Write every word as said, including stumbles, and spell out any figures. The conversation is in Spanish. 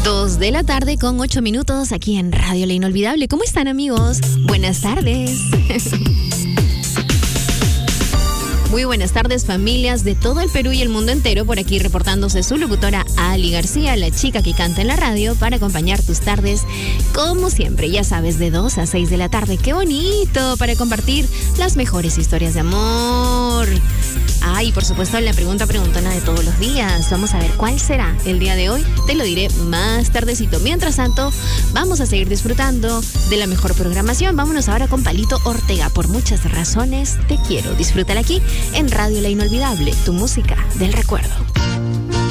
Dos de la tarde con ocho minutos aquí en Radio La Inolvidable. ¿Cómo están, amigos? Buenas tardes. Muy buenas tardes, familias de todo el Perú y el mundo entero. Por aquí reportándose su locutora Ali García, la chica que canta en la radio, para acompañar tus tardes, como siempre, ya sabes, de dos a seis de la tarde. ¡Qué bonito! Para compartir las mejores historias de amor. Ah, y por supuesto la pregunta preguntona de todos los días. Vamos a ver cuál será el día de hoy. Te lo diré más tardecito. Mientras tanto, vamos a seguir disfrutando de la mejor programación. Vámonos ahora con Palito Ortega. Por muchas razones te quiero. Disfrútala aquí en Radio La Inolvidable, tu música del recuerdo.